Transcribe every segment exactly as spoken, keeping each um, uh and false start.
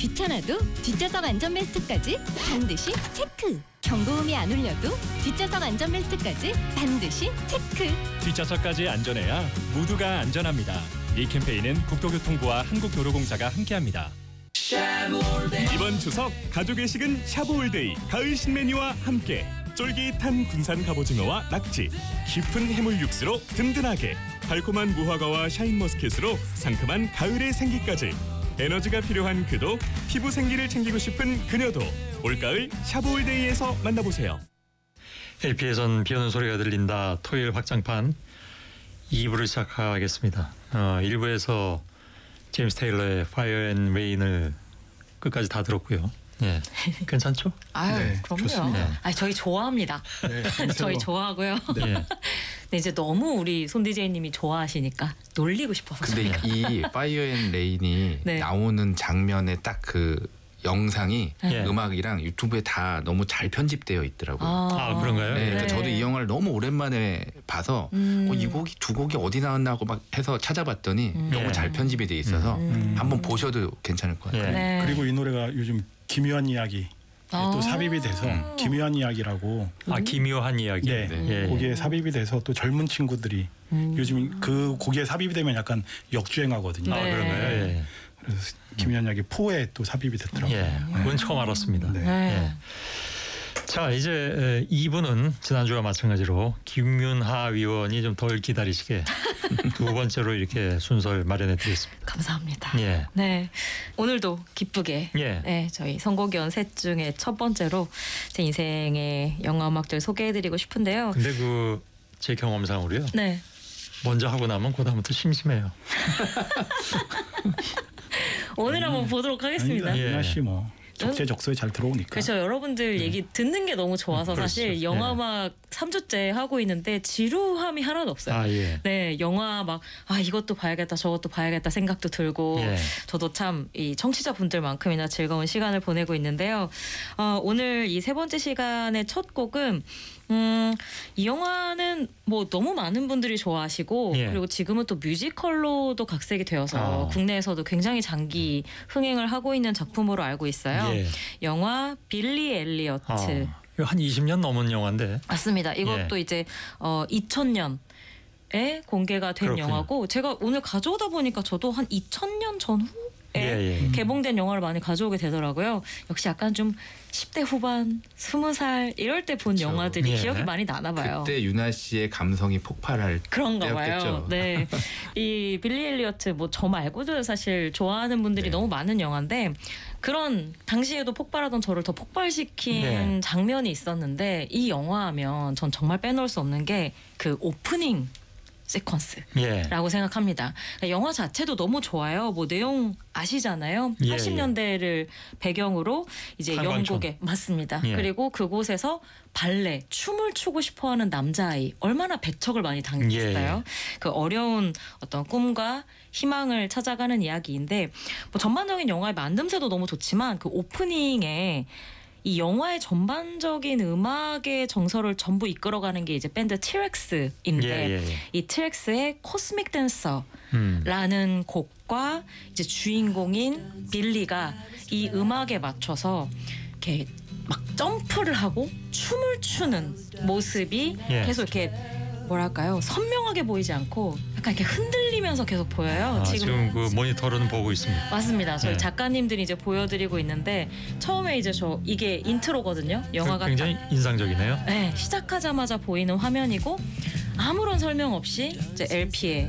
귀찮아도 뒷좌석 안전벨트까지 반드시 체크. 경고음이 안 울려도 뒷좌석 안전벨트까지 반드시 체크. 뒷좌석까지 안전해야 모두가 안전합니다. 이 캠페인은 국토교통부와 한국도로공사가 함께합니다. 이번 추석 가족의 식은 샤브올데이 가을 신메뉴와 함께 쫄깃한 군산 갑오징어와 낙지, 깊은 해물 육수로 든든하게, 달콤한 무화과와 샤인머스켓으로 상큼한 가을의 생기까지, 에너지가 필요한 그도, 피부 생기를 챙기고 싶은 그녀도 올가을 샤브올데이에서 만나보세요. 엘피에선 비오는 소리가 들린다. 토요일 확장판 이 부를 시작하겠습니다. 어, 일 부에서 제임스 테일러의 Fire and Rain을 끝까지 다 들었고요. 예, 괜찮죠? 아유, 네, 그럼요. 좋습니다. 아, 저희 좋아합니다. 네, 저희 좋아하고요. 예. 근데 이제 너무 우리 손 디제이님이 좋아하시니까 놀리고 싶어서. 근데 저희가. 이 파이어 앤 레인이 네. 나오는 장면의 딱 그 영상이 예. 음악이랑 유튜브에 다 너무 잘 편집되어 있더라고요. 아, 그런가요? 네, 네. 그러니까 저도 이 영화를 너무 오랜만에 봐서 음. 어, 이 곡이 두 곡이 어디 나왔나 하고 막 해서 찾아봤더니 음. 너무 예. 잘 편집이 돼 있어서 음. 한번 보셔도 괜찮을 것 같아요. 예. 네. 그리고 이 노래가 요즘 기묘한 이야기 아. 또 삽입이 돼서 음. 기묘한 이야기라고 아, 기묘한 이야기. 네, 예. 거기에 삽입이 돼서 또 젊은 친구들이 음. 요즘 그 곡에 삽입이 되면 약간 역주행하거든요. 아, 네. 그런가요? 예. 그래서 기묘한 이야기 사에 또 삽입이 됐더라고요. 예. 그건 처음 알았습니다. 네. 네. 예. 자, 이제 이 부는 지난주와 마찬가지로 김윤하 위원이 좀 덜 기다리시게 두 번째로 이렇게 순서를 마련해 드리겠습니다. 감사합니다. 예. 네, 오늘도 기쁘게 예. 네, 저희 선곡위원 셋 중에 첫 번째로 제 인생의 영화 음악들 소개해드리고 싶은데요. 근데 그 제 경험상으로요. 네, 먼저 하고 나면 그다음부터 심심해요. 오늘 한번 보도록 하겠습니다. 아니다. 예. 윤아 씨뭐 적재적소에 잘 들어오니까. 그렇죠. 여러분들 얘기 듣는 게 너무 좋아서 그렇죠. 사실 영화 막 삼 주째 하고 있는데 지루함이 하나도 없어요. 아, 예. 네, 영화 막 아 이것도 봐야겠다 저것도 봐야겠다 생각도 들고 예. 저도 참 이 청취자분들만큼이나 즐거운 시간을 보내고 있는데요. 어, 오늘 이 세 번째 시간의 첫 곡은 음, 이 영화는 뭐 너무 많은 분들이 좋아하시고 예. 그리고 지금은 또 뮤지컬로도 각색이 되어서 아. 국내에서도 굉장히 장기 흥행을 하고 있는 작품으로 알고 있어요. 예. 영화 빌리 엘리어트. 아, 이거 한 이십 년 넘은 영화인데. 맞습니다. 이것도 예. 이제 어, 이천 년에 공개가 된 그렇군요. 영화고 제가 오늘 가져오다 보니까 저도 한 이천 년 전후에 예, 예. 개봉된 영화를 많이 가져오게 되더라고요. 역시 약간 좀 십 대 후반, 스무 살 이럴 때 본 그렇죠. 영화들이 예. 기억이 많이 나나 봐요. 그때 윤아 씨의 감성이 폭발할 그런가 봐요. 때였겠죠. 네. 이 빌리 엘리어트 뭐 저 말고도 사실 좋아하는 분들이 네. 너무 많은 영화인데 그런 당시에도 폭발하던 저를 더 폭발시킨 네. 장면이 있었는데 이 영화 하면 전 정말 빼놓을 수 없는 게 그 오프닝 시퀀스라고 예. 생각합니다. 영화 자체도 너무 좋아요. 뭐 내용 아시잖아요. 예, 팔십 년대를 배경으로 이제 탄광촌. 영국에 맞습니다. 예. 그리고 그곳에서 발레, 춤을 추고 싶어하는 남자아이 얼마나 배척을 많이 당했어요. 예, 예. 그 어려운 어떤 꿈과 희망을 찾아가는 이야기인데 뭐 전반적인 영화의 만듦새도 너무 좋지만 그 오프닝에 이 영화의 전반적인 음악의 정서를 전부 이끌어가는 게 이제 밴드 티렉스인데 예, 예, 예. 이 티렉스의 코스믹 댄서라는 음. 곡과 이제 주인공인 빌리가 이 음악에 맞춰서 이렇게 막 점프를 하고 춤을 추는 모습이 예. 계속 이렇게 뭐랄까요 선명하게 보이지 않고 약간 이렇게 흔들리면서 계속 보여요. 아, 지금 그 모니터로는 보고 있습니다. 맞습니다. 저희 네. 작가님들이 이제 보여드리고 있는데 처음에 이제 저 이게 인트로거든요. 영화가 굉장히 인상적이네요. 네, 시작하자마자 보이는 화면이고 아무런 설명 없이 이제 엘피에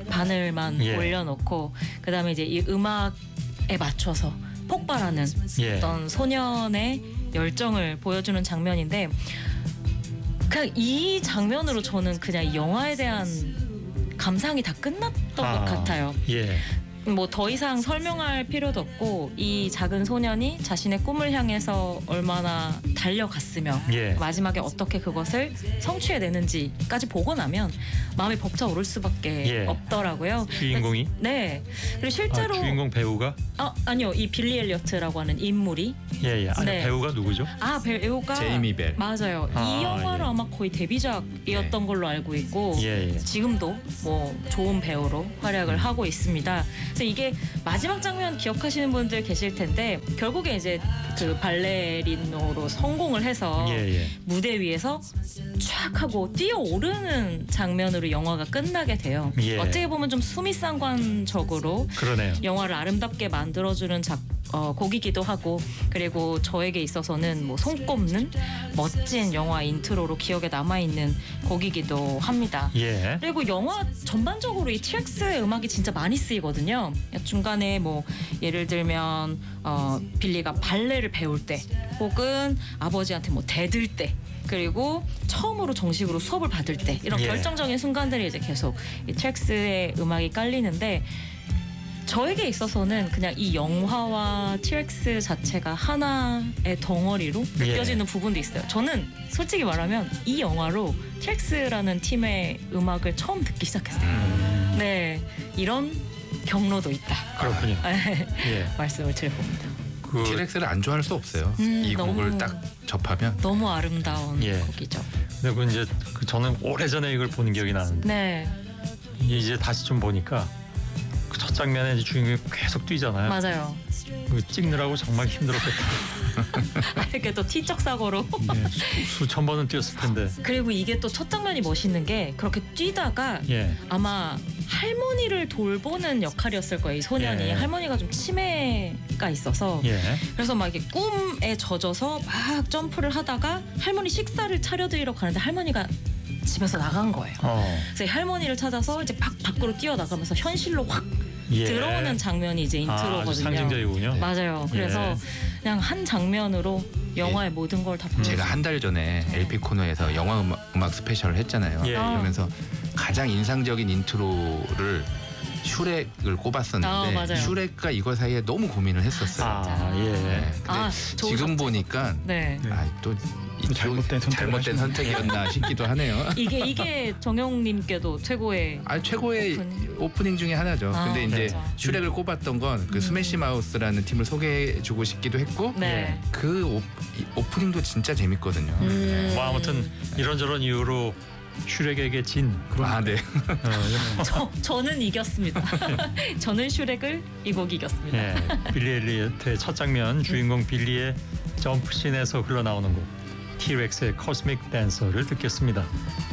바늘만 예. 올려놓고 그다음에 이제 이 음악에 맞춰서 폭발하는 예. 어떤 소년의 열정을 보여주는 장면인데 그냥 이 장면으로 저는 그냥 이 영화에 대한 감상이 다 끝났던 아, 것 같아요. 예. 뭐 더 이상 설명할 필요도 없고 이 작은 소년이 자신의 꿈을 향해서 얼마나 달려갔으며 예. 마지막에 어떻게 그것을 성취해내는지까지 보고 나면 마음이 벅차오를 수밖에 예. 없더라고요. 주인공이 네. 그리고 실제로 아, 주인공 배우가 아, 아니요. 이 빌리 엘리어트라고 하는 인물이 예예. 아니 네. 배우가 누구죠? 아 배우가 제이미 벨. 맞아요. 아, 이 영화로 예. 아마 거의 데뷔작이었던 네. 걸로 알고 있고 예예. 지금도 뭐 좋은 배우로 활약을 하고 있습니다. 그래서 이게 마지막 장면 기억하시는 분들 계실 텐데 결국에 이제 그 발레리노로 성공을 해서 예, 예. 무대 위에서 쫙 하고 뛰어오르는 장면으로 영화가 끝나게 돼요. 예. 어떻게 보면 좀 수미상관적으로 그러네요. 영화를 아름답게 만들어주는 작, 어, 곡이기도 하고 그리고 저에게 있어서는 뭐 손꼽는 멋진 영화 인트로로 기억에 남아있는 곡이기도 합니다. 예. 그리고 영화 전반적으로 이 티엑스의 음악이 진짜 많이 쓰이거든요. 중간에 뭐 예를 들면 어, 빌리가 발레를 배울 때 혹은 아버지한테 뭐 대들 때 그리고 처음으로 정식으로 수업을 받을 때 이런 예. 결정적인 순간들이 이제 계속 이 티엑스의 음악이 깔리는데 저에게 있어서는 그냥 이 영화와 티엑스 자체가 하나의 덩어리로 예. 느껴지는 부분도 있어요. 저는 솔직히 말하면 이 영화로 티엑스라는 팀의 음악을 처음 듣기 시작했어요. 음, 네, 이런 경로도 있다. 그렇군요. 예. 말씀을 드려봅니다. 그 티렉스를 안 좋아할 수 없어요. 음, 이 곡을 너무- 딱 접하면 너무 아름다운 예. 곡이죠. 근데 그 이제 그 저는 오래전에 이걸 보는 기억이 나는데 네, 이제 다시 좀 보니까 그 첫 장면에 이제 주인공이 계속 뛰잖아요. 맞아요. 그 찍느라고 정말 힘들었겠다. 이렇게 또 티적 사고로. 예, 수, 수천 번은 뛰었을 텐데. 그리고 이게 또 첫 장면이 멋있는 게 그렇게 뛰다가 예. 아마 할머니를 돌보는 역할이었을 거예요. 이 소년이 예. 할머니가 좀 치매가 있어서 예. 그래서 막 이렇게 꿈에 젖어서 막 점프를 하다가 할머니 식사를 차려드리러 가는데 할머니가 집에서 나간 거예요. 어. 그래서 할머니를 찾아서 이제 막 밖으로 뛰어나가면서 현실로 확 예. 들어오는 장면이 이제 아, 아주 인트로거든요. 상징적이군요. 맞아요. 그래서 그냥 한 장면으로 영화의 모든 걸 다 보여줘요. 제가 한 달 전에 엘피 코너에서 영화 음악, 음악 스페셜을 했잖아요. 예. 그러면서 가장 인상적인 인트로를 슈렉을 꼽았었는데 아, 맞아요. 슈렉과 이거 사이에 너무 고민을 했었어요. 아, 예. 네. 근데 아, 지금 좋으셨죠? 보니까 네. 아, 또 이쪽 잘못된 선택을 잘못된 하시는- 선택이었나 싶기도 하네요. 이게 이게 정영님께도 최고의 아 최고의 오프닝. 오프닝, 중에 하나죠. 아, 근데 이제 그렇죠. 슈렉을 꼽았던 건 그 음. 스매시 마우스라는 팀을 소개해주고 싶기도 했고 네. 그 오, 이 오프닝도 진짜 재밌거든요. 음. 뭐 아무튼 이런저런 이유로 슈렉에게 진 그런 아 네. 어, 저, 저는 이겼습니다. 저는 슈렉을 이 곡 이겼습니다. 예. 빌리 엘리엇의 첫 장면 주인공 빌리의 점프씬에서 흘러나오는 곡 티렉스의 코스믹 댄서를 듣겠습니다.